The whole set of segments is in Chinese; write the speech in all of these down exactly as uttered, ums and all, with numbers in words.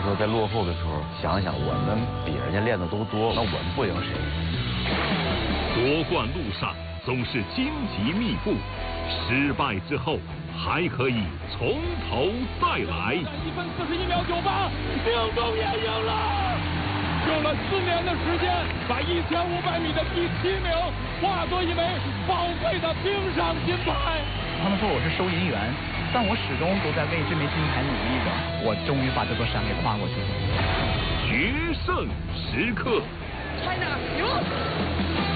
候在落后的时候，想想我们比人家练的都多，那我们不赢谁？ 夺冠路上总是荆棘密布，失败之后还可以从头再来。 一分四十一秒九八，命中也赢了。用了四年的时间，把一千五百米的第七名化作一枚宝贵的冰上金牌。 他们说我是收银员，但我始终都在为这枚金牌努力着。我终于把这座山给跨过去了。 决胜时刻 ，China 赢。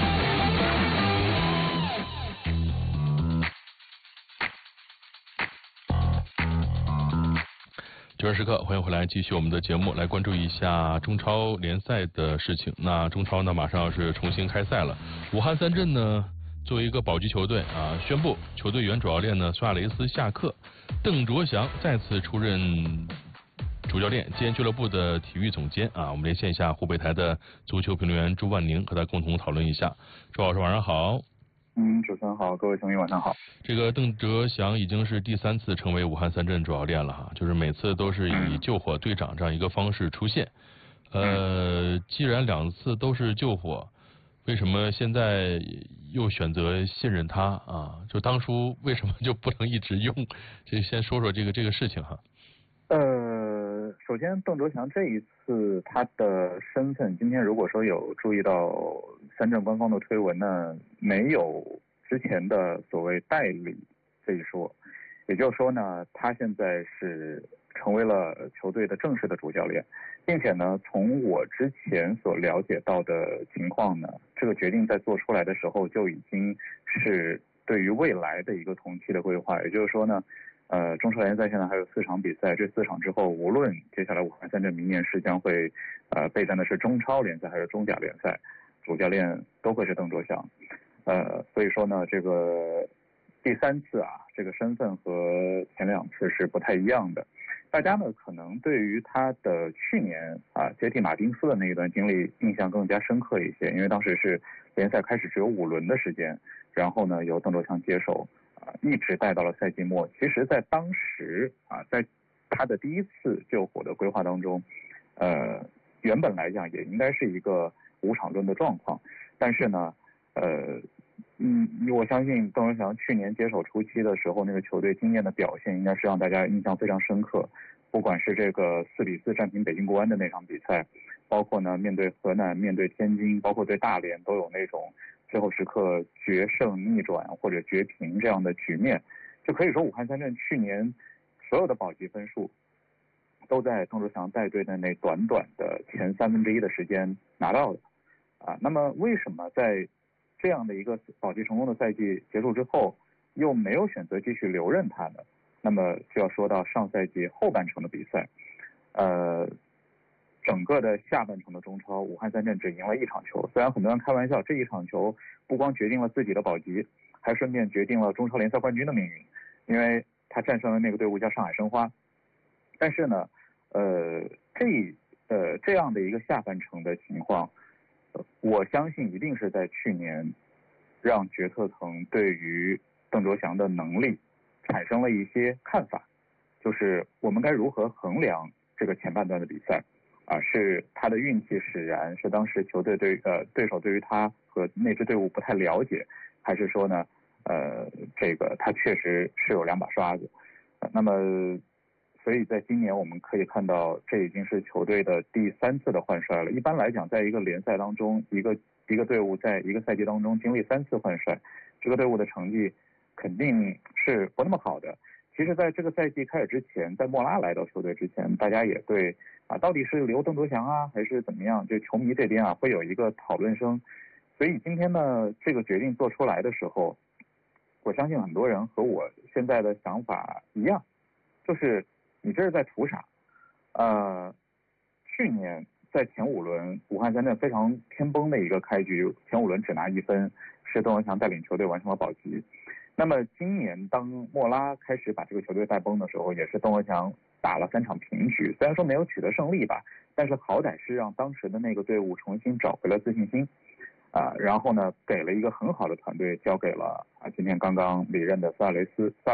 决胜时刻，欢迎回来，继续我们的节目，来关注一下中超联赛的事情。那中超呢，马上要是重新开赛了。武汉三镇呢，作为一个保级球队啊，宣布球队原主教练呢苏亚雷斯下课，邓卓翔再次出任主教练兼俱乐部的体育总监啊。我们连线一下湖北台的足球评论员朱万宁，和他共同讨论一下。朱老师晚上好。 嗯，主持人好，各位球迷晚上好。 这个邓卓翔已经是第三次成为武汉三镇主教练了哈，就是每次都是以救火队长这样一个方式出现。呃，既然两次都是救火，为什么现在又选择信任他啊？就当初为什么就不能一直用？这先说说这个这个事情哈。 呃，首先邓卓翔这一次他的身份，今天如果说有注意到三镇官方的推文呢，没有之前的所谓代理这一说，也就是说呢，他现在是成为了球队的正式的主教练，并且呢，从我之前所了解到的情况呢，这个决定在做出来的时候就已经是对于未来的一个同期的规划，也就是说呢。呃，中超联赛现在还有四场比赛，这四场之后，无论接下来武汉三镇明年是将会呃备战的是中超联赛还是中甲联赛，主教练都会是邓卓翔。呃，所以说呢，这个第三次啊，这个身份和前两次是不太一样的。大家呢可能对于他的去年啊接替马丁斯的那一段经历印象更加深刻一些，因为当时是联赛开始只有五轮的时间，然后呢由邓卓翔接手。一直带到了赛季末。其实在当时啊，在他的第一次救火的规划当中，呃，原本来讲也应该是一个五场论的状况，但是呢，呃，嗯，我相信邓卓翔去年接手初期的时候，那个球队经验的表现应该是让大家印象非常深刻。不管是这个四比四战平北京国安的那场比赛，包括呢面对河南、面对天津，包括对大连，都有那种最后时刻决胜、逆转或者绝平这样的局面，就可以说武汉三镇去年所有的保级分数都在邓卓翔带队的那短短的前三分之一的时间拿到的啊。那么为什么在这样的一个保级成功的赛季结束之后，又没有选择继续留任他呢？那么就要说到上赛季后半程的比赛，呃。整个的下半程的中超，武汉三镇只赢了一场球。虽然很多人开玩笑，这一场球不光决定了自己的保级，还顺便决定了中超联赛冠军的命运，因为他战胜了那个队伍叫上海申花。但是呢，呃，这呃这样的一个下半程的情况，我相信一定是在去年让决策层对于邓卓翔的能力产生了一些看法，就是我们该如何衡量这个前半段的比赛。啊，是他的运气使然，是当时球队对呃对手对于他和那支队伍不太了解，还是说呢，呃，这个他确实是有两把刷子。呃、那么，所以在今年我们可以看到，这已经是球队的第三次的换帅了。一般来讲，在一个联赛当中，一个一个队伍在一个赛季当中经历三次换帅，这个队伍的成绩肯定是不那么好的。其实在这个赛季开始之前，在莫拉来到球队之前，大家也对啊，到底是留邓卓翔啊，还是怎么样？就球迷这边啊，会有一个讨论声。所以今天呢，这个决定做出来的时候，我相信很多人和我现在的想法一样，就是你这是在图啥？呃，去年在前五轮，武汉三镇非常偏崩的一个开局，前五轮只拿一分，是邓卓翔带领球队完成了保级。那么今年当莫拉开始把这个球队带崩的时候，也是邓卓翔打了三场平局，虽然说没有取得胜利吧，但是好歹是让当时的那个队伍重新找回了自信心啊，然后呢给了一个很好的团队，交给了啊今天刚刚离任的苏亚雷斯。